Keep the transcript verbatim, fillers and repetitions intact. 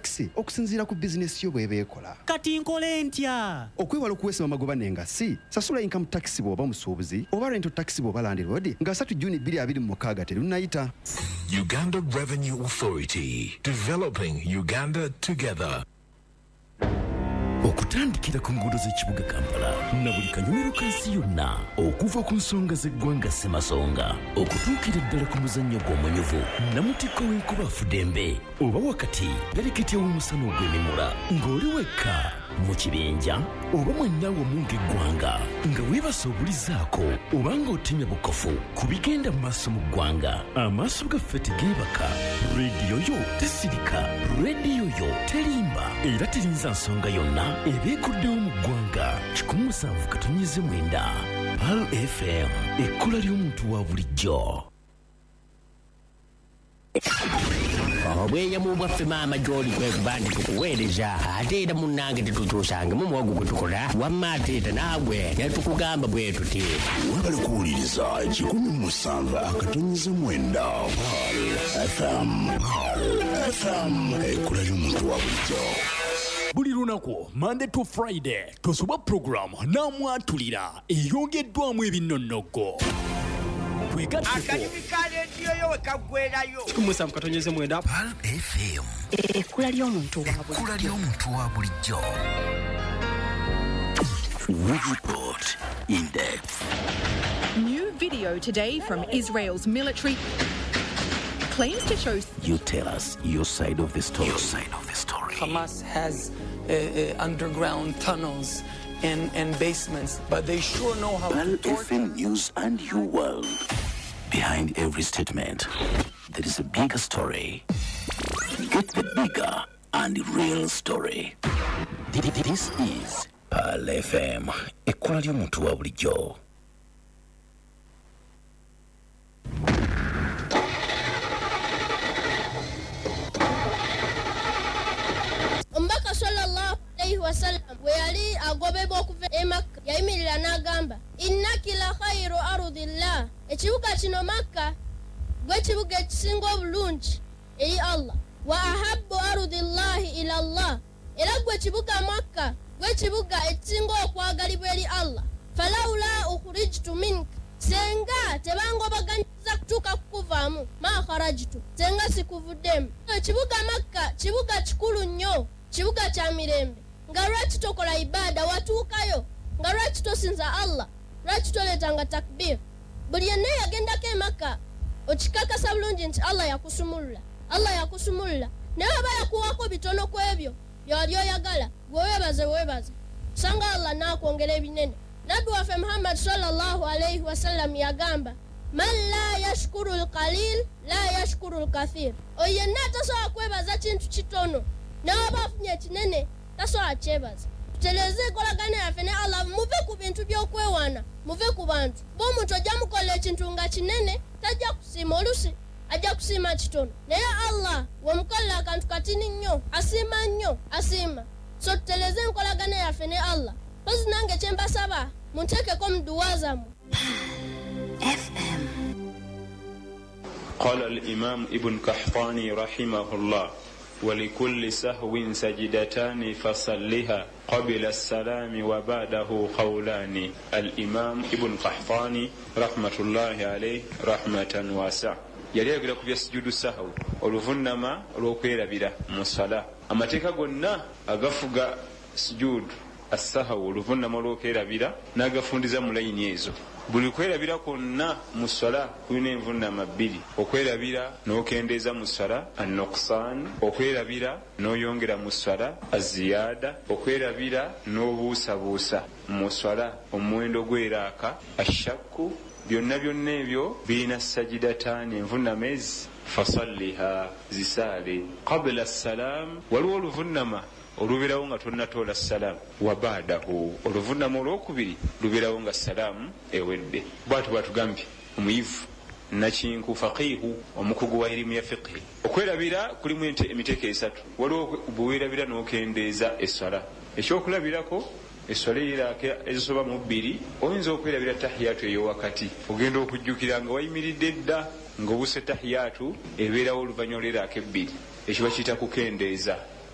taxi okusinziira ku bizinesi yo bw'eba ekola. Kati nkole ntya? Okwewala okuweesa amagoba n'engassi, sasula income tax bw'oba musuubuzi oba rental tax bw'oba landlord nga three June twenty twenty-six terunnayita. Uganda Revenue Authority, developing Uganda together. Okutandikira ku nguudo z'ekibuga Kampala na buli kanyomero kansi yonna okuva ku nsonga z'eggwanga Ssemasonga okutuukira ddala ku muzannyo gw'omanyuvu namutikko w'enkuba Fudembe oba wakati bereketya w'omusana ogw'emimula ng'oli wekka mu kibinja oba mwenna wamu ng'eggwanga nga weebase obulizaako oba ng'otemya bukofu ku bigenda mu maaso mu ggwanga. Amaaso gaffe tegeebaka, rediyo yo tesirika, rediyo yo terimba era terinza nsonga yonna ebeekuddewo mu ggwanga. kikumi musanvu katonnyeze mwenda Pal F M, ekkola ly'omuntu wa bulijjo. Obweyamo bwaffe maama gy'oli kwe kubandi tukuweereza ate era munnange tetukyusange mu muwogo gwe tukola wamma ateeta naagwe ne tukugamba bwe tuti Webale kuwuliriza kikumi musanvu akatonnyeze mwenda Pal F M. Pal F M, ekkola ly'omuntu wa bulijjo. Buli lunaku Monday to Friday tosoba program namwatulira eyongeddwamu ebinnonogo. kikumi musanvu katonyeze mwenda Pal F M, ekkula ly'omuntu wa bulijjo. ekkula ly'omuntu wa bulijjo. Report in depth. New video today from Israel's military claims to show. You tell us your side of the story. Your side of the story. Hamas has uh, uh, underground tunnels and, and basements, but they sure know how Pal to torture. F M News and You World. Behind every statement, there is a bigger story. Get the bigger and real story. This is Pal F M, ekkola ly'omuntu wa bulijjo. Omubaka sallallahu alayhi wa sallam we yali agobebwa okuva e Makka yayimirira n'agamba innaki la khayru ardillah, ekibuga kino Makka gwe kibuga ekisinga obulungi eri Allah, wa ahabbu ardillahi ila Allah, era gwe kibuga Makka gwe kibuga ekisinga okwagalibwa eri Allah. Falawla ukhrijtu minka, senga tebangobaganyiza kutuuka kukuvaamu ma kharajtu, senga sikuvuddemu. Ekibuga Makka kibuga kikulu nnyo, kibuga kya mirembe. Nga lwaki tokola ibada watuukayo? Nga lwaki tosinza Allah? Lwaki toleetanga takbir? Buli yenna yagendako e Makka okikakasa bulungi nti Allah yakusumulula, Allah yakusumulula. Naye aba yakuwako bitono ku ebyo byali oyagala, gwe weebaze weebaze, sanga Allah n'akwongera ebinene. Nabbi waffe Muhammad sallallahu alayhi wa sallam yagamba man la yashkuru alqalil la yashkuru alkathir, oyo yenna tasobola kwebaza kintu kitono n'aba afunye ekinene tasobola kyebaza. Tutereeze enkolagana yaffe ne Allah, muve ku bintu by'okwewaana, muve ku bantu. Bw'omuntu ojja mukola ekintu nga kinene tajja kusiima, olusi ajja kusiima kitono. Naye Allah w'omukolera akantu katini nnyo asiima nnyo, asiima. So tutereeze enkolagana yaffe ne Allah. Pozi nange kye mbasaba munteekeko mu duwa zammwe. F M. قال الإمام ابن قحطاني رحمه الله ولكل سهو سجدتان فصلها قبل السلام وبعده قولان. الإمام ابن قحطاني رحمة الله عليه رحمة واسعة yali ayogera ku bya sujudu sahwi oluvunnama lw'okwerabira mu sala. Amateeka gonna agafuga sujudu asahwi oluvunnama lw'okwerabira n'agafundiza mu layini ezo. Buli kwerabira kwonna mu sala kulina envunnama bbiri: okwerabira n'okendeeza mu sala an-nuqsan, okwerabira n'oyongera mu sala az-ziyada, okwerabira n'obuusabuusa mu sala omuwendo gw'eraaka ashakku. Byonna byonna ebyo birina sajidataani, envunnama ezi fasalliha zisaale qabla salam, waliwo oluvunnama olubirawo nga tonnatoola salaamu, wa baadahu oluvunnama olwokubiri lubirawo nga salaamu ewedde. Bwatu bwatugambye omuyivu nakinku faqiihu, omukugu wa erimu ya fiqhi. Okwerabira kulimu emiteeko esatu. Waliwo bwewerabira n'okendeeza essala. Ekyokulabirako essala eyiraaka ezisoba mu bbiri, oyinza okwerabira tahiyatu ey'owakati, ogenda okujjukira nga wayimiridde dda ng'obuse tahiyatu ebeerawo oluvannyuma lw'eraaka ebbiri. Ekyo bakiyita kukendeeza.